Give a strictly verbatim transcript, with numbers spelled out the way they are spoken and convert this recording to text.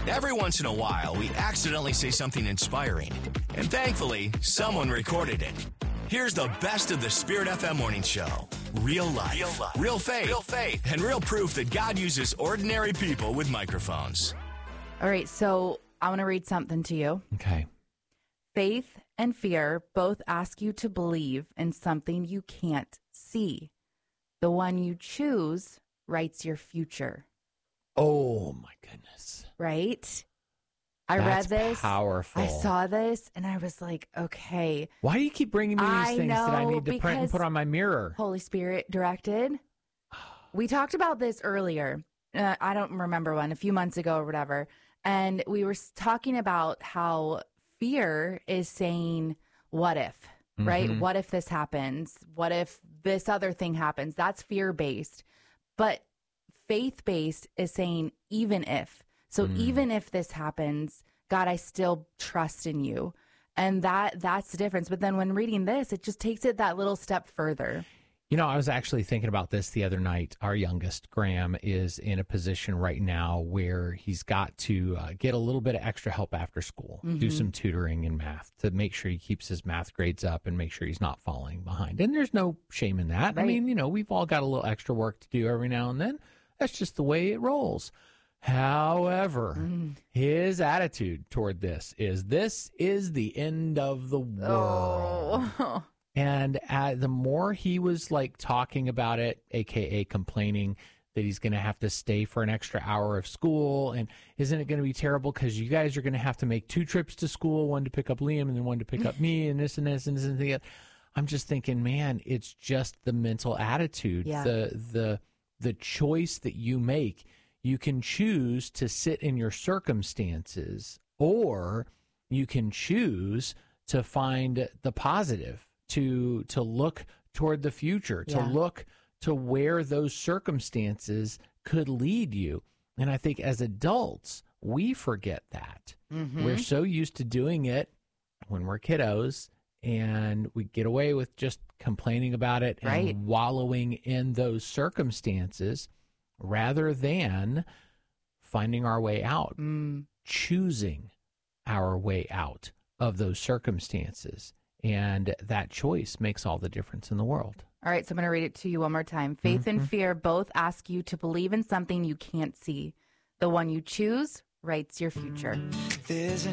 Every once in a while, we accidentally say something inspiring. And thankfully, someone recorded it. Here's the best of the Spirit F M Morning Show. Real life, real, life. real faith, real faith, and real proof that God uses ordinary people with microphones. All right, so I want to read something to you. Okay. Faith and fear both ask you to believe in something you can't see. The one you choose writes your future. Oh, my goodness. Right? I That's read this. Powerful. I saw this, and I was like, okay. Why do you keep bringing me these I things know, that I need to print and put on my mirror? Holy Spirit directed. We talked about this earlier. Uh, I don't remember when, a few months ago or whatever. And we were talking about how fear is saying, what if, right? Mm-hmm. What if this happens? What if this other thing happens? That's fear-based. But faith-based is saying, even if. So mm. even if this happens, God, I still trust in you. And that that's the difference. But then when reading this, it just takes it that little step further. You know, I was actually thinking about this the other night. Our youngest, Graham, is in a position right now where he's got to uh, get a little bit of extra help after school, mm-hmm. do some tutoring in math to make sure he keeps his math grades up and make sure he's not falling behind. And there's no shame in that. Right. I mean, you know, we've all got a little extra work to do every now and then. That's just the way it rolls. However, mm. his attitude toward this is, this is the end of the world. Oh. And uh, the more he was like talking about it, A K A complaining that he's going to have to stay for an extra hour of school. And isn't it going to be terrible because you guys are going to have to make two trips to school, one to pick up Liam and then one to pick up me and this and this and this and that. I'm just thinking, man, it's just the mental attitude, yeah. the the the choice that you make. You can choose to sit in your circumstances, or you can choose to find the positive. To to look toward the future, to yeah. look to where those circumstances could lead you. And I think as adults, we forget that. Mm-hmm. We're so used to doing it when we're kiddos, and we get away with just complaining about it and right. wallowing in those circumstances rather than finding our way out, mm. choosing our way out of those circumstances. And that choice makes all the difference in the world. All right, so I'm going to read it to you one more time. Faith mm-hmm. and fear both ask you to believe in something you can't see. The one you choose writes your future. There's